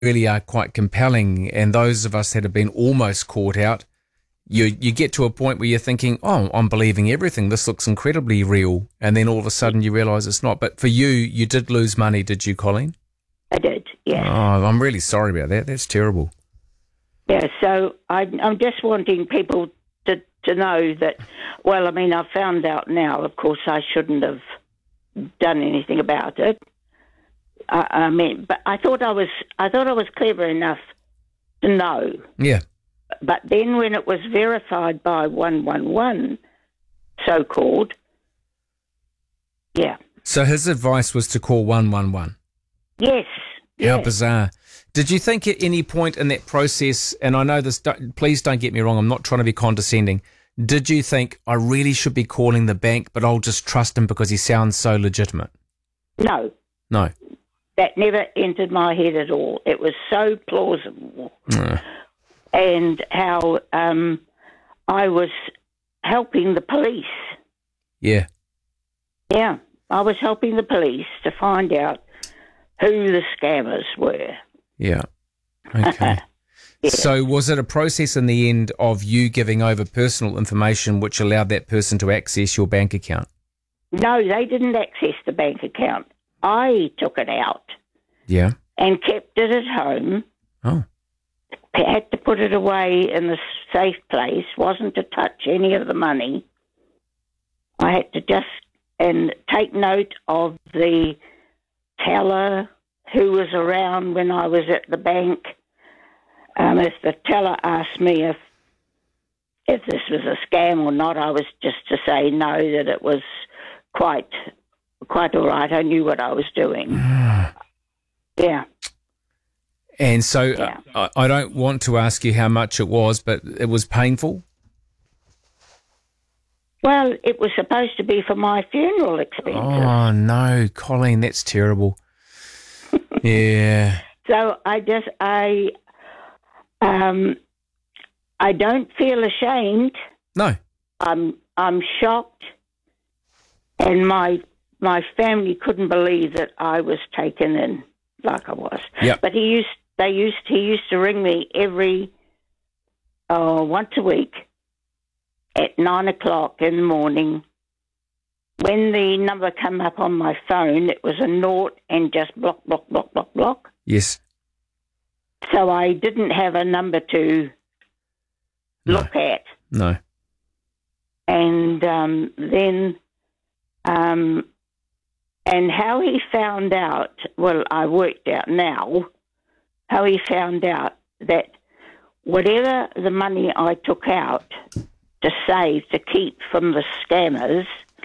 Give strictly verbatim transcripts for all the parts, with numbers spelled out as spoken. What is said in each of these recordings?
really are quite compelling. And those of us that have been almost caught out, you you get to a point where you're thinking, oh, I'm believing everything. This looks incredibly real. And then all of a sudden you realise it's not. But for you, you did lose money, did you, Colleen? I did, yeah. Oh, I'm really sorry about that. That's terrible. Yeah, so I, I'm just wanting people to, to know that, well, I mean, I've found out now, of course, I shouldn't have done anything about it. I, I mean, but I thought I was, I thought I was clever enough to know. Yeah. But then when it was verified by one one one, so-called, yeah. So his advice was to call one one one? Yes. How yes. bizarre. Did you think at any point in that process, and I know this, don't, please don't get me wrong, I'm not trying to be condescending, did you think, I really should be calling the bank, but I'll just trust him because he sounds so legitimate? No. No. That never entered my head at all. It was so plausible. Mm. And how um, I was helping the police. Yeah. Yeah, I was helping the police to find out who the scammers were. Yeah. Okay. Yeah. So was it a process in the end of you giving over personal information which allowed that person to access your bank account? No, they didn't access the bank account. I took it out. Yeah. And kept it at home. Oh. Had to put it away in the safe place, wasn't to touch any of the money. I had to just and take note of the teller who was around when I was at the bank. Um, if the teller asked me if if this was a scam or not, I was just to say no, that it was quite quite all right. I knew what I was doing. Yeah. And so Yeah. uh, I, I don't want to ask you how much it was, but it was painful? Well, it was supposed to be for my funeral expenses. Oh, no, Colleen, that's terrible. Yeah. So I just, I, um, I don't feel ashamed. No. I'm, I'm shocked, and my, my family couldn't believe that I was taken in like I was. Yep. But he used, they used, he used to ring me every, uh, once a week at nine o'clock in the morning. When the number came up on my phone, it was a naught and just block, block, block, block, block. Yes. So I didn't have a number to No. look at. No. And um, then, um, and how he found out, well, I worked out now, how he found out that whatever the money I took out to save, to keep from the scammers,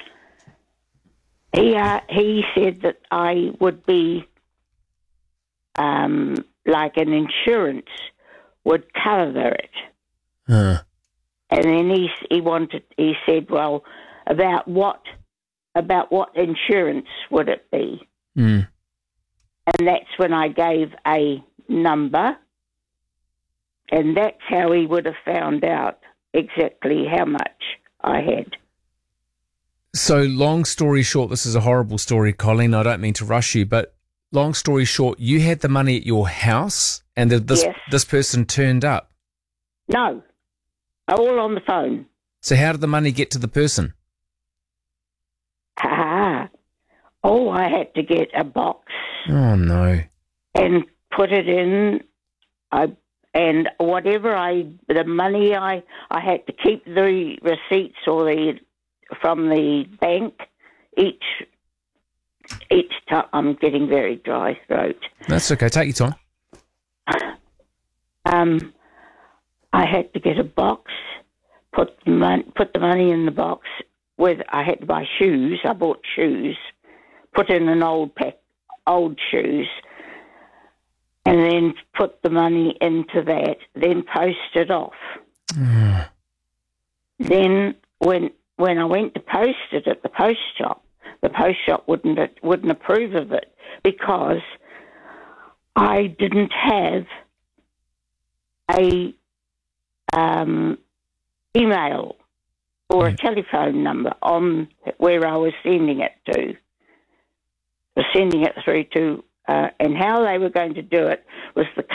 he uh, he said that I would be, um, like an insurance would cover it. Uh, And then he he wanted he said, well, about what about what insurance would it be? mm. And that's when I gave a number, and that's how he would have found out exactly how much I had. So long story short, this is a horrible story, Colleen. I don't mean to rush you, but long story short, you had the money at your house and the, this, Yes. this person turned up. No, all on the phone. So how did the money get to the person? Ah, oh, I had to get a box Oh, no. and put it in. I and whatever I the money I I had to keep the receipts or the from the bank each each time. I'm getting very dry throat. That's okay. Take your time. Um, I had to get a box, put the mon- put the money in the box. With I had to buy shoes. I bought shoes, put in an old pack, old shoes, and then put the money into that. Then post it off. Mm. Then when when I went to post it at the post shop, the post shop wouldn't wouldn't approve of it because I didn't have a um, email or a telephone number on where I was sending it to. I was sending it through to uh, and how they were going to do it was the